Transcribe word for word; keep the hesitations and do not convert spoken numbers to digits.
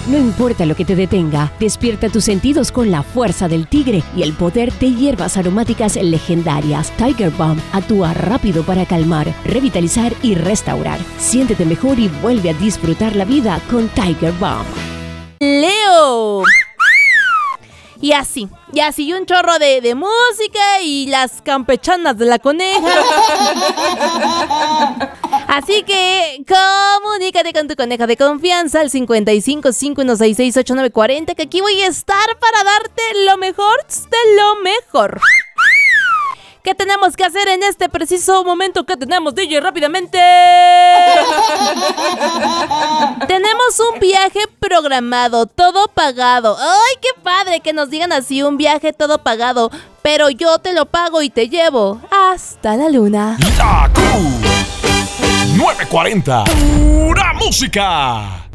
No importa lo que te detenga, despierta tus sentidos con la fuerza del tigre y el poder de hierbas aromáticas legendarias. Tiger Balm actúa rápido para calmar, revitalizar y restaurar. Siéntete mejor y vuelve a disfrutar la vida con Tiger Balm. Leo. Y así, y así un chorro de, de música y las campechanas de la coneja. Así que comunícate con tu coneja de confianza al cincuenta y cinco, cinco uno seis seis, ocho nueve cuatro cero, que aquí voy a estar para darte lo mejor de lo mejor. ¿Qué tenemos que hacer en este preciso momento? ¿Qué tenemos, D J? Rápidamente. Tenemos un viaje programado, todo pagado. ¡Ay, qué padre que nos digan así! Un viaje todo pagado. Pero yo te lo pago y te llevo hasta la luna. La Q nueve cuarenta, pura música.